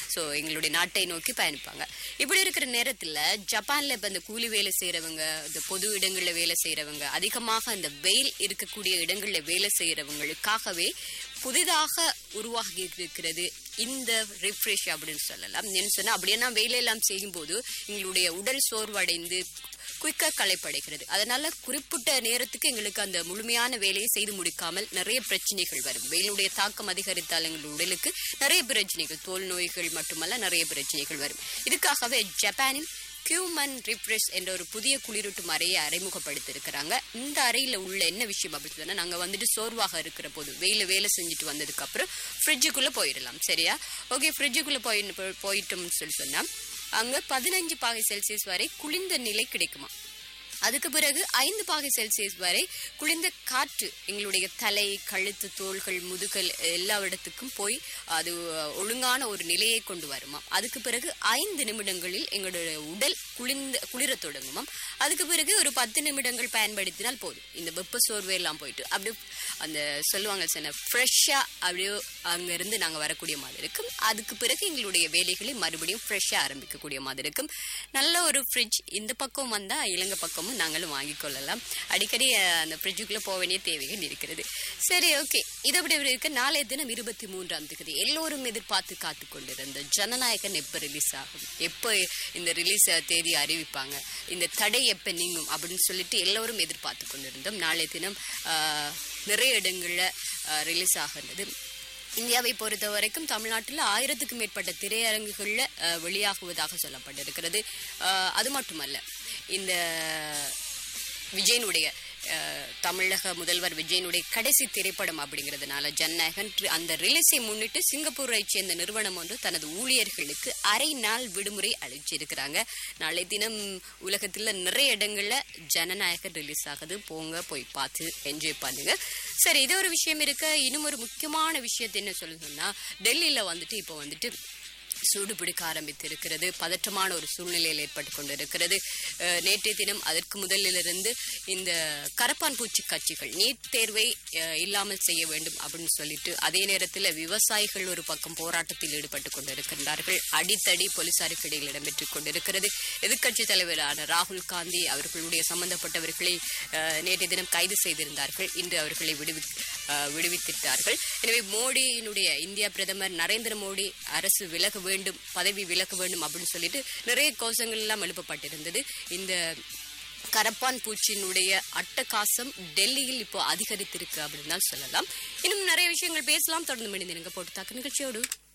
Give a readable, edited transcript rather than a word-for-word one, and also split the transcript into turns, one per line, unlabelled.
So எங்களுடைய நாட்டை நோக்கி பயணிப்பாங்க. இப்படி இருக்கிற நேரத்துல ஜப்பான்ல இப்ப இந்த கூலி வேலை செய்யறவங்க, இந்த பொது இடங்கள்ல வேலை செய்யறவங்க, அதிகமாக இந்த வெயில் இருக்கக்கூடிய இடங்கள்ல வேலை செய்யறவங்களுக்காகவே புதிதாக உருவாகி இருக்கிறது இந்த ரிஃப்ரெஷ் அப்படின்னு சொல்லலாம். என்ன சொன்னா அப்படியே வேலையெல்லாம் செய்யும் போது எங்களுடைய உடல் சோர்வடைந்து குயிக்கா களைப்படைகிறது. அதனால குறிப்பிட்ட நேரத்துக்கு எங்களுக்கு அந்த முழுமையான வேலையை செய்து முடிக்காமல் நிறைய பிரச்சனைகள் வரும். வெயிலுடைய தாக்கம் அதிகரித்தால் எங்கள் உடலுக்கு நிறைய பிரச்சனைகள், தோல் நோய்கள் மட்டுமல்ல நிறைய பிரச்சனைகள் வரும். இதுக்காகவே ஜப்பானில் ஹியூமன் ரிஃப்ரெஷ் என்ற ஒரு புதிய குளிரூட்டும் அறையை அறிமுகப்படுத்திருக்கிறாங்க. இந்த அறையில உள்ள என்ன விஷயம் அப்படின்னு சொன்னா, நாங்க சோர்வாக இருக்கிற போது வேலை செஞ்சுட்டு வந்ததுக்கு அப்புறம் ஃப்ரிட்ஜுக்குள்ள போயிடலாம். சரியா? ஓகே, ஃப்ரிட்ஜுக்குள்ள போயிட்டோம்னு சொன்னா அங்க 15 பாகை செல்சியஸ் வரை குளிர்ந்த நிலை கிடைக்குமா. அதுக்கு பிறகு 5 பாகை செல்சியஸ் வரை குளிர்ந்த காற்று எங்களுடைய தலை, கழுத்து, தோள்கள், முதுகல் எல்லா இடத்துக்கும் போய் அது ஒழுங்கான ஒரு நிலையை கொண்டு வருமாம். அதுக்கு பிறகு 5 நிமிடங்களில் எங்களுடைய உடல் குளிர தொடங்குமாம். அதுக்கு பிறகு ஒரு 10 நிமிடங்கள் பயன்படுத்தினால் போதும். இந்த வெப்ப சோர்வு எல்லாம் போயிட்டு அப்படி அந்த சொல்லுவாங்க சொன்ன ஃப்ரெஷ்ஷா அப்படியே அங்க இருந்து நாங்க வரக்கூடிய மாதிரி இருக்கும். அதுக்கு பிறகு எங்களுடைய வேலைகளை மறுபடியும் ஃப்ரெஷ்ஷா ஆரம்பிக்கக்கூடிய மாதிரி இருக்கும். நல்ல ஒரு ஃப்ரிட்ஜ் இந்த பக்கம் வந்தா இலங்கை பக்கமும் நாங்களும் வாங்கிக் கொள்ளலாம். அடிக்கடி அந்த ஃப்ரிட்ஜுக்குள்ள போக வேண்டிய தேவைகள் இருக்கிறது. சரி, ஓகே. இது அப்படி இருக்க நாளைய தினம் 23ஆம் தேதி எல்லோரும் எதிர்பார்த்து காத்து கொண்டிருந்த ஜனநாயகன் எப்ப ரிலீஸ் ஆகும், எப்ப இந்த ரிலீஸ் தேதி அறிவிப்பாங்க, இந்த தடை எப்ப நீங்கும் அப்படின்னு சொல்லிட்டு எல்லோரும் எதிர்பார்த்து கொண்டிருந்தோம். நாளைய தினம் நிறைய இடங்கள்ல ரிலீஸ் ஆகின்றது. இந்தியாவை பொறுத்த வரைக்கும் தமிழ்நாட்டில் 1000க்கும் மேற்பட்ட திரையரங்குகள்ல வெளியாகுவதாக சொல்லப்பட்டிருக்கிறது. அது மட்டுமல்ல, இந்த விஜயனுடைய தமிழக முதல்வர் விஜயனுடைய கடைசி திரைப்படம் அப்படிங்கிறதுனால ஜனநாயகன் அந்த ரிலீஸை முன்னிட்டு சிங்கப்பூரை சேர்ந்த நிறுவனம் ஒன்று தனது ஊழியர்களுக்கு அரை நாள் விடுமுறை அளிச்சிருக்கிறாங்க. நாளை தினம் உலகத்துல நிறைய இடங்கள்ல ஜனநாயகன் ரிலீஸ் ஆகுது. போங்க, போய் பார்த்து என்ஜாய் பண்ணுங்க. சரி, இது ஒரு விஷயம் இருக்க. இன்னும் ஒரு முக்கியமான விஷயத்தை என்ன சொல்லுங்கன்னா, டெல்லியில இப்போ சூடு பிடிக்க ஆரம்பித்திருக்கிறது. பதற்றமான ஒரு சூழ்நிலையில் ஏற்பட்டு கொண்டிருக்கிறது. நேற்றைய தினம் அதற்கு முதலிலிருந்து இந்த கரப்பான் பூச்சி கட்சிகள் நீட் தேர்வை இல்லாமல் செய்ய வேண்டும் அப்படின்னு சொல்லிட்டு, அதே நேரத்தில் விவசாயிகள் ஒரு பக்கம் போராட்டத்தில் ஈடுபட்டு கொண்டிருக்கின்றார்கள். அடித்தடி போலீசாருக்கு இடையில் இடம்பெற்றுக் கொண்டிருக்கிறது. எதிர்க்கட்சி தலைவரான ராகுல் காந்தி அவர்களுடைய சம்பந்தப்பட்டவர்களை நேற்றைய தினம் கைது செய்திருந்தார்கள். இன்று அவர்களை விடுவித்திட்டார்கள். எனவே மோடியினுடைய இந்தியா பிரதமர் நரேந்திர மோடி அரசு விலக வேண்டும், பதவி விலக வேண்டும் அப்படின்னு சொல்லிட்டு நிறைய கோஷங்கள் எல்லாம் எழுப்பப்பட்டிருந்தது. இந்த கரப்பான் பூச்சியினுடைய அட்டகாசம் டெல்லியில் இப்போ அதிகரித்திருக்கு அப்படின்னு தான் சொல்லலாம். இன்னும் நிறைய விஷயங்கள் பேசலாம். தொடர்ந்து மணிந்திருங்க போட்டு தாக்கு நிகழ்ச்சியோடு.